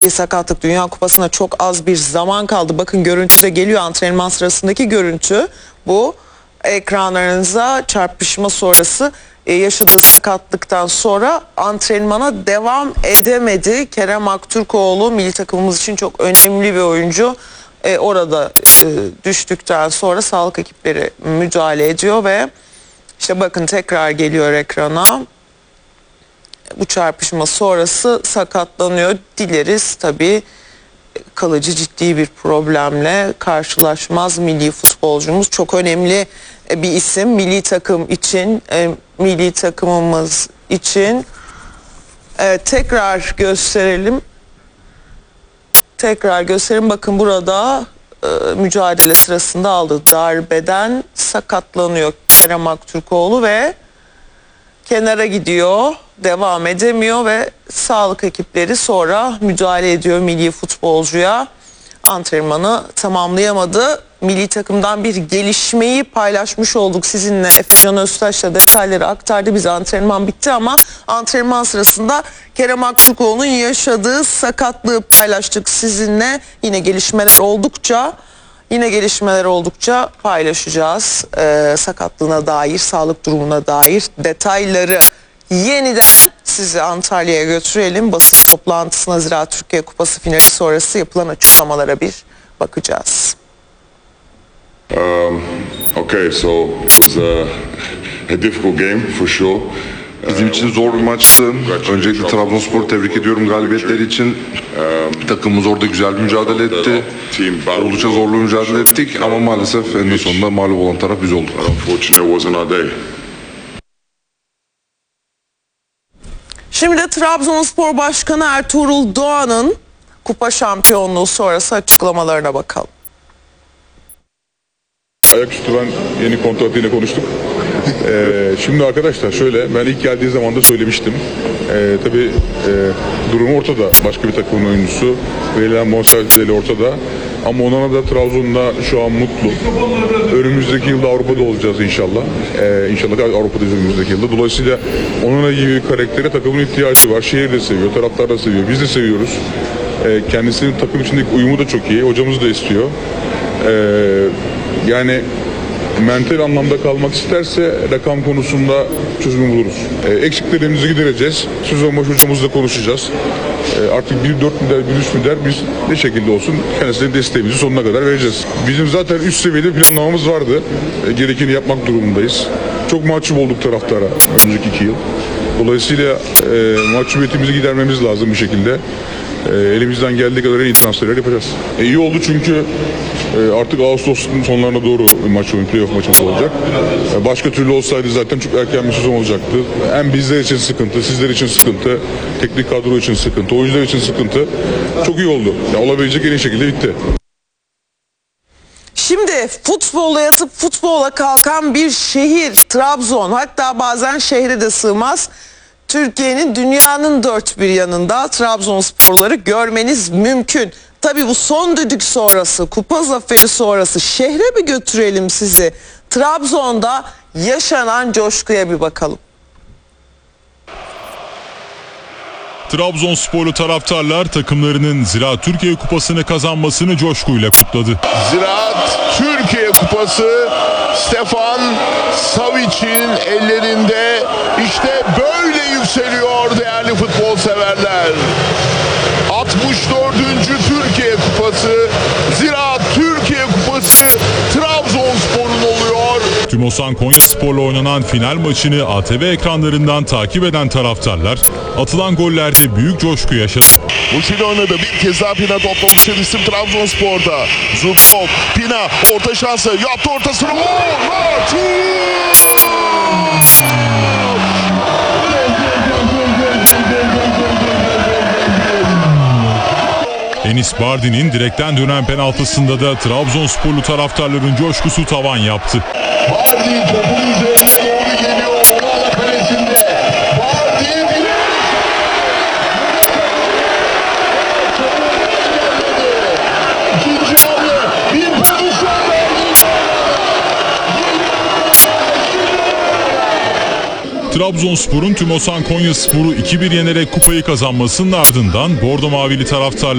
sakatlık. Dünya Kupası'na çok az bir zaman kaldı. Bakın görüntüde geliyor, antrenman sırasındaki görüntü bu. Ekranlarınıza çarpışma sonrası yaşadığı sakatlıktan sonra antrenmana devam edemedi. Kerem Aktürkoğlu milli takımımız için çok önemli bir oyuncu. Orada düştükten sonra sağlık ekipleri müdahale ediyor ve işte bakın tekrar geliyor ekrana. Bu çarpışma sonrası sakatlanıyor. Dileriz tabii kalıcı ciddi bir problemle karşılaşmaz milli futbolcumuz. Çok önemli bir isim milli takım için, milli takımımız için. Tekrar gösterelim. Bakın burada mücadele sırasında aldığı darbeden sakatlanıyor Kerem Aktürkoğlu ve kenara gidiyor, devam edemiyor ve sağlık ekipleri sonra müdahale ediyor milli futbolcuya. Antrenmanı tamamlayamadı. Milli takımdan bir gelişmeyi paylaşmış olduk sizinle. Efecan Öztaş da detayları aktardı bize. Antrenman bitti ama antrenman sırasında Kerem Aktürkoğlu'nun yaşadığı sakatlığı paylaştık sizinle. Yine gelişmeler oldukça paylaşacağız. Sakatlığına dair, sağlık durumuna dair detayları. Yeniden sizi Antalya'ya götürelim. Basın toplantısına, Ziraat Türkiye Kupası finali sonrası yapılan açıklamalara bir bakacağız. Okay, so it was a difficult game for sure. Bizim için zor bir maçtı. Öncelikle Trabzonspor'u tebrik ediyorum galibiyetleri için. Takımımız orada güzel bir mücadele etti. Oldukça zorlu mücadele ettik ama maalesef en sonunda mağlup olan taraf biz olduk. Şimdi de Trabzonspor Başkanı Ertuğrul Doğan'ın kupa şampiyonluğu sonrası açıklamalarına bakalım. Ayaküstü ben yeni kontratıyla konuştuk. Şimdi arkadaşlar şöyle, ben ilk geldiği zaman da söylemiştim. Tabii durumu ortada. Başka bir takımın oyuncusu. Verilen bonservis bedeli ortada. Ama Onana da Trabzon'da şu an mutlu. Önümüzdeki yılda Avrupa'da olacağız inşallah. İnşallah Avrupa'dayız önümüzdeki yılda. Dolayısıyla Onana gibi bir karaktere takımın ihtiyacı var. Şehir de seviyor, taraftar da seviyor. Biz de seviyoruz. Kendisinin takım içindeki uyumu da çok iyi. Hocamız da istiyor. Yani mental anlamda kalmak isterse rakam konusunda çözümü buluruz. Eksiklerimizi gidereceğiz. Sezon başı hocamızla konuşacağız. Artık 1-4 milyar, 1-3 milyar biz ne şekilde olsun kendisine desteğimizi sonuna kadar vereceğiz. Bizim zaten üst seviyede planlamamız vardı. Gerekeni yapmak durumundayız. Çok mahcup olduk taraftara önümüzdeki 2 yıl. Dolayısıyla mahcubiyetimizi gidermemiz lazım bir şekilde. Elimizden geldiği kadar en iyi transferler yapacağız. İyi oldu çünkü artık Ağustos'un sonlarına doğru playoff maçımız olacak. Başka türlü olsaydı zaten çok erken bir sezon olacaktı. Hem bizler için sıkıntı, sizler için sıkıntı, teknik kadro için sıkıntı, oyuncular için sıkıntı. Çok iyi oldu. Olabilecek en iyi şekilde bitti. Şimdi futbolla yatıp futbolla kalkan bir şehir Trabzon, hatta bazen şehre de sığmaz. Türkiye'nin, dünyanın dört bir yanında Trabzonsporları görmeniz mümkün. Tabii bu son düdük sonrası, kupa zaferi sonrası şehre bir götürelim sizi. Trabzon'da yaşanan coşkuya bir bakalım. Trabzonsporlu taraftarlar takımlarının Ziraat Türkiye Kupası'nı kazanmasını coşkuyla kutladı. Ziraat Türkiye Kupası Stefan Savic'in ellerinde, işte böyle yükseliyor değerli futbol severler. 64. Türkiye Kupası, Ziraat Türkiye Kupası Trabzonspor'un oluyor. Tümosan Konyaspor'la oynanan final maçını ATV ekranlarından takip eden taraftarlar atılan gollerde büyük coşku yaşadı. Muçil oynadı, bir kez daha Pina toplamıştır isim Trabzonspor'da. Zubkov, Pina orta şansı, yaptı ortasını. Enis Bardi'nin direkten dönen penaltısında da Trabzonsporlu taraftarların coşkusu tavan yaptı. Bardi topun üzerine doğru geliyor. Onana kalesinde. Bardi İkinci hamle. Bir pozisyon Trabzonspor'un Tümosan Konyaspor'u 2-1 yenerek kupayı kazanmasının ardından Bordo Mavili taraftarlar